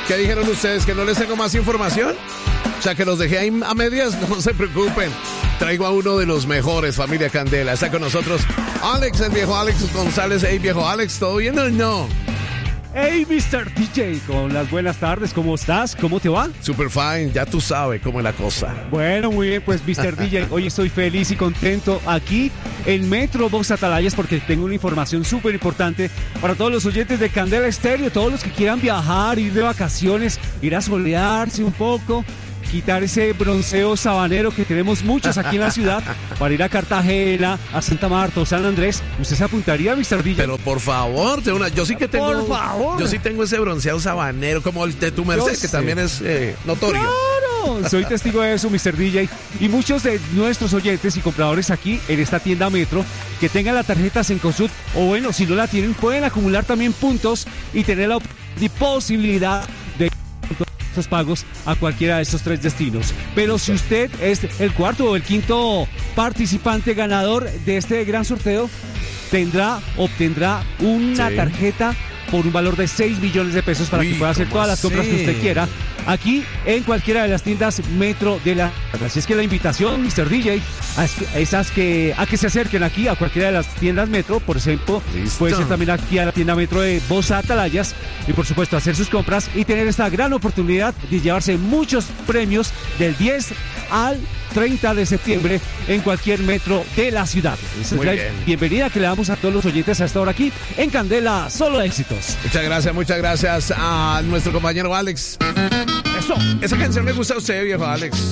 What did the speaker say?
¿Qué dijeron ustedes? ¿Que no les tengo más información? O sea, que los dejé ahí a medias. No se preocupen. Traigo a uno de los mejores, familia Candela. Está con nosotros Alex, el viejo Alex González. Hey, viejo Alex, ¿todo bien o no? Hey, Mr. DJ, con las buenas tardes, ¿cómo estás? ¿Cómo te va? Super fine, ya tú sabes cómo es la cosa. Bueno, muy bien, pues Mr. DJ, hoy estoy feliz y contento aquí en Metro Box Atalayas porque tengo una información súper importante para todos los oyentes de Candela Estéreo, todos los que quieran viajar, ir de vacaciones, ir a solearse un poco, quitar ese bronceo sabanero que tenemos muchos aquí en la ciudad para ir a Cartagena, a Santa Marta o San Andrés. ¿Usted se apuntaría, Mr. DJ? Pero por favor, yo sí que tengo. Por favor. Yo sí tengo ese bronceado sabanero como el de tu merced, que también es notorio. ¡Claro! Soy testigo de eso, Mr. DJ. Y muchos de nuestros oyentes y compradores aquí en esta tienda Metro que tengan la tarjeta Cencosud, o bueno, si no la tienen, pueden acumular también puntos y tener la posibilidad de estos pagos a cualquiera de estos tres destinos. Pero si usted es el cuarto o el quinto participante ganador de este gran sorteo, obtendrá una tarjeta por un valor de 6 millones de pesos para que pueda hacer todas las compras que usted quiera aquí en cualquiera de las tiendas Metro de la... Así es que la invitación, Mr. DJ, es a que se acerquen aquí a cualquiera de las tiendas Metro, por ejemplo, puede ser también aquí a la tienda Metro de Box Atalayas y por supuesto hacer sus compras y tener esta gran oportunidad de llevarse muchos premios del 10 al 30 de septiembre en cualquier metro de la ciudad. Esa es la bienvenida que le damos a todos los oyentes a esta hora aquí en Candela, solo éxitos. Muchas gracias a nuestro compañero Alex. Eso. Esa canción le gusta a usted, viejo Alex.